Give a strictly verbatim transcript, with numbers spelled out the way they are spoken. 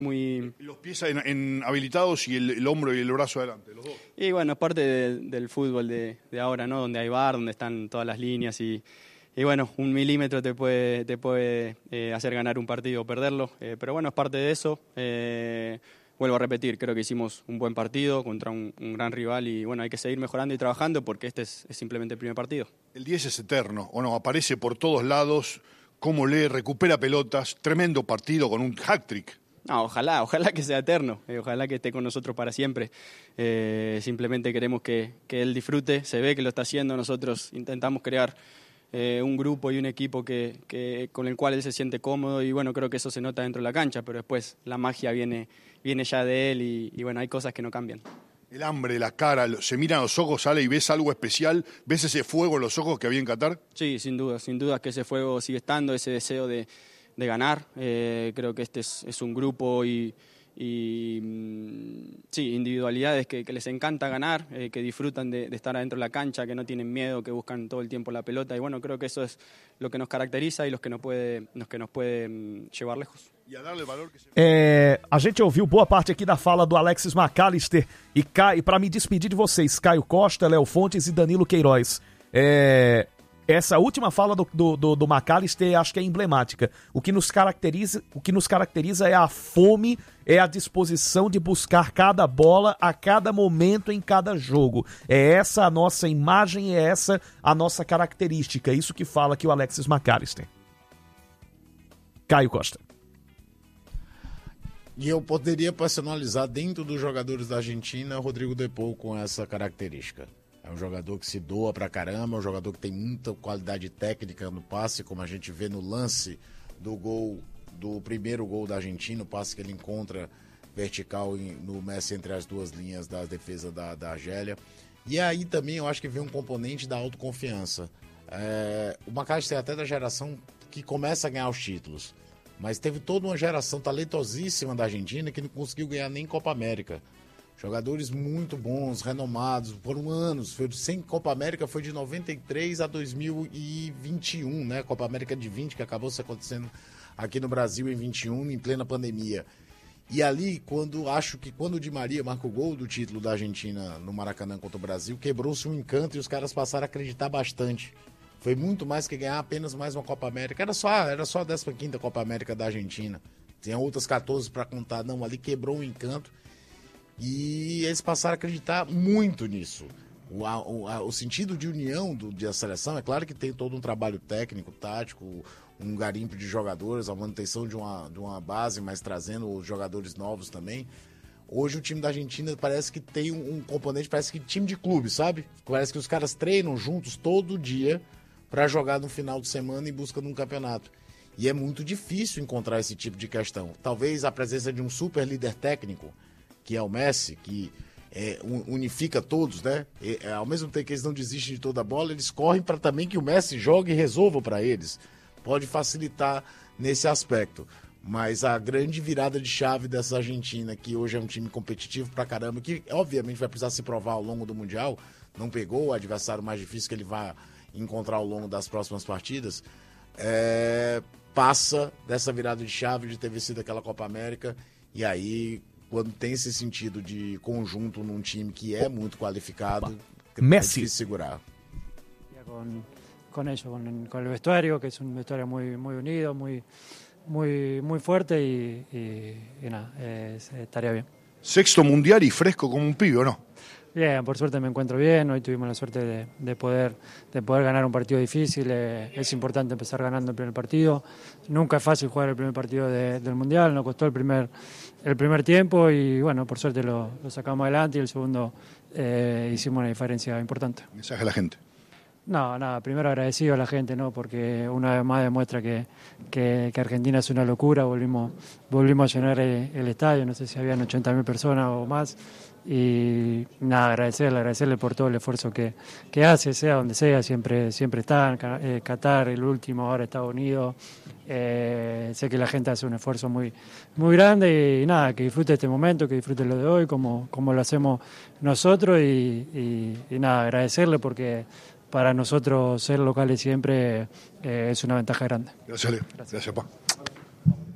muy... Los pies en, en habilitados y el, el hombro y el brazo adelante, los dos. Y bueno, es parte de, del fútbol de, de ahora, ¿no? Donde hay V A R, donde están todas las líneas y, y bueno, un milímetro te puede, te puede eh, hacer ganar un partido o perderlo. Eh, pero bueno, es parte de eso. Eh, vuelvo a repetir, creo que hicimos un buen partido contra un, un gran rival y bueno, hay que seguir mejorando y trabajando porque este es, es simplemente el primer partido. El diez es eterno, ¿o no? Aparece por todos lados, cómo lee, recupera pelotas, tremendo partido con un hat-trick. No, ojalá, ojalá que sea eterno, eh, ojalá que esté con nosotros para siempre. Eh, simplemente queremos que, que él disfrute, se ve que lo está haciendo, nosotros intentamos crear eh, un grupo y un equipo que, que, con el cual él se siente cómodo y bueno, creo que eso se nota dentro de la cancha, pero después la magia viene, viene ya de él y, y bueno, hay cosas que no cambian. El hambre, la cara, se miran los ojos, sale y ves algo especial, ves ese fuego en los ojos que había en Qatar. Sí, sin duda, sin duda que ese fuego sigue estando, ese deseo de... de ganar. Eh, creo que este es, es un grupo y, y sí, individualidades que, que les encanta ganar, eh, que disfrutan de, de estar adentro de la cancha, que no tienen miedo, que buscan todo el tiempo la pelota y bueno, creo que eso es lo que nos caracteriza y los que nos puede, los que nos puede um, llevar lejos. É, a gente ouviu boa parte aqui da fala do Alexis McAllister e, e para me despedir de vocês, Caio Costa, Léo Fontes e Danilo Queiroz. É, essa última fala do, do, do, do McAllister acho que é emblemática. O que nos caracteriza, o que nos caracteriza é a fome, é a disposição de buscar cada bola a cada momento em cada jogo. É essa a nossa imagem, é essa a nossa característica. É isso que fala aqui o Alexis McAllister. Caio Costa. E eu poderia personalizar dentro dos jogadores da Argentina Rodrigo De Paul com essa característica. É um jogador que se doa pra caramba, é um jogador que tem muita qualidade técnica no passe, como a gente vê no lance do gol, do primeiro gol da Argentina, o passe que ele encontra vertical no Messi entre as duas linhas da defesa da, da Argélia. E aí também eu acho que vem um componente da autoconfiança. É, o McAllister é até da geração que começa a ganhar os títulos, mas teve toda uma geração talentosíssima da Argentina que não conseguiu ganhar nem Copa América. Jogadores muito bons, renomados, foram anos. Foi sem Copa América, foi de noventa e três a dois mil e vinte e um, né? Copa América de vinte, que acabou se acontecendo aqui no Brasil em vinte e um, em plena pandemia. E ali, quando acho que quando o Di Maria marcou o gol do título da Argentina no Maracanã contra o Brasil, quebrou-se um encanto e os caras passaram a acreditar bastante. Foi muito mais que ganhar apenas mais uma Copa América. Era só, era só a décima quinta Copa América da Argentina. Tinha outras quatorze para contar. Não, ali quebrou um encanto. E eles passaram a acreditar muito nisso. O, a, o, a, o sentido de união do, da seleção, é claro que tem todo um trabalho técnico, tático, um garimpo de jogadores, a manutenção de uma, de uma base, mas trazendo os jogadores novos também. Hoje o time da Argentina parece que tem um, um componente, parece que time de clube, sabe? Parece que os caras treinam juntos todo dia para jogar no final de semana em busca de um campeonato. E é muito difícil encontrar esse tipo de questão. Talvez a presença de um super líder técnico, que é o Messi, que é, unifica todos, né? E, é, ao mesmo tempo que eles não desistem de toda a bola, eles correm para também que o Messi jogue e resolva para eles. Pode facilitar nesse aspecto. Mas a grande virada de chave dessa Argentina, que hoje é um time competitivo pra caramba, que obviamente vai precisar se provar ao longo do Mundial, não pegou o adversário mais difícil que ele vai encontrar ao longo das próximas partidas, é, passa dessa virada de chave de ter vencido aquela Copa América, e aí... quando tem esse sentido de conjunto num time que é muito qualificado, Messi. É difícil segurar. Con, con ellos, con, con el vestuario, que es un vestuario muy, muy unido, muy, muy, muy fuerte y, y, y nada, es, estaría bien. Sexto mundial y fresco como un pibe, ¿o no? Bien, por suerte me encuentro bien, hoy tuvimos la suerte de, de, poder, de poder ganar un partido difícil, eh, es importante empezar ganando el primer partido, nunca es fácil jugar el primer partido de, del Mundial, nos costó el primer, el primer tiempo y bueno, por suerte lo, lo sacamos adelante y el segundo eh, hicimos una diferencia importante. Mensaje a la gente. No, nada, primero agradecido a la gente, ¿no? Porque una vez más demuestra que, que, que Argentina es una locura, volvimos, volvimos a llenar el, el estadio, no sé si habían ochenta mil personas o más. Y nada, agradecerle, agradecerle por todo el esfuerzo que, que hace, sea donde sea, siempre, siempre está, eh, Qatar, el último, ahora Estados Unidos, eh, sé que la gente hace un esfuerzo muy, muy grande y nada, que disfrute este momento, que disfrute lo de hoy, como, como lo hacemos nosotros y, y, y nada, agradecerle porque para nosotros ser locales siempre eh, es una ventaja grande. Gracias, Leo. Gracias, Gracias pa.